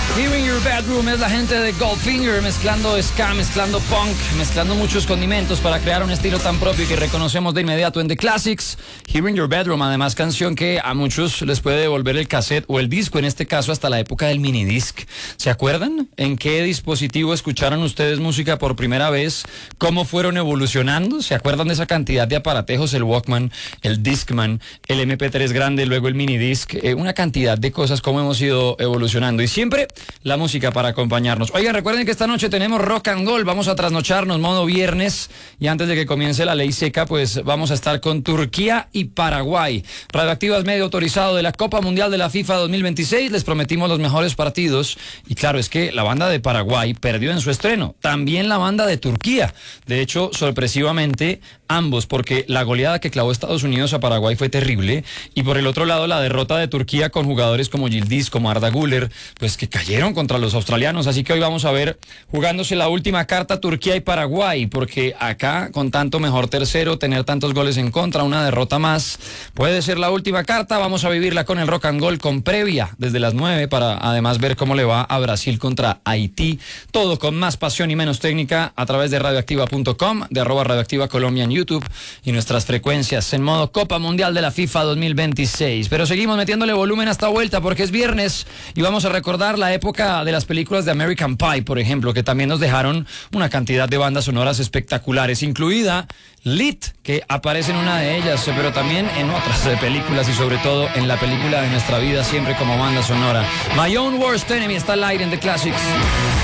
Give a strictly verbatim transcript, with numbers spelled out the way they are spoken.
Here in Your Bedroom es la gente de Goldfinger mezclando ska, mezclando punk, mezclando muchos condimentos para crear un estilo tan propio que reconocemos de inmediato en The Classics. Here in Your Bedroom, además canción que a muchos les puede devolver el cassette o el disco, en este caso hasta la época del minidisc. ¿Se acuerdan en qué dispositivo escucharon ustedes música por primera vez? ¿Cómo fueron evolucionando? ¿Se acuerdan de esa cantidad de aparatejos? El Walkman, el Discman, el eme pe tres grande, luego el minidisc, eh, una cantidad de cosas, cómo hemos ido evolucionando. Y siempre la música para acompañarnos. Oigan, recuerden que esta noche tenemos rock and roll, vamos a trasnocharnos modo viernes y antes de que comience la ley seca, pues vamos a estar con Turquía y Paraguay. Radioactiva es medio autorizado de la Copa Mundial de la FIFA dos mil veintiséis, les prometimos los mejores partidos y claro, es que la banda de Paraguay perdió en su estreno, también la banda de Turquía, de hecho, sorpresivamente ambos, porque la goleada que clavó Estados Unidos a Paraguay fue terrible y por el otro lado la derrota de Turquía con jugadores como Yildiz, como Arda Güler, pues que cayeron contra los australianos, así que hoy vamos a ver jugándose la última carta Turquía y Paraguay, porque acá con tanto mejor tercero, tener tantos goles en contra, una derrota más, puede ser la última carta. Vamos a vivirla con el rock and roll con previa desde las nueve para además ver cómo le va a Brasil contra Haití, todo con más pasión y menos técnica a través de radioactiva punto com, de arroba radioactiva Colombia en YouTube y nuestras frecuencias en modo Copa Mundial de la FIFA dos mil veintiséis, pero seguimos metiéndole volumen a esta vuelta porque es viernes y vamos a recordar la época de las películas de American Pie, por ejemplo, que también nos dejaron una cantidad de bandas sonoras espectaculares, incluida Lit, que aparece en una de ellas, pero también en otras películas y sobre todo en la película de nuestra vida siempre como banda sonora. My Own Worst Enemy está al aire en The Classics.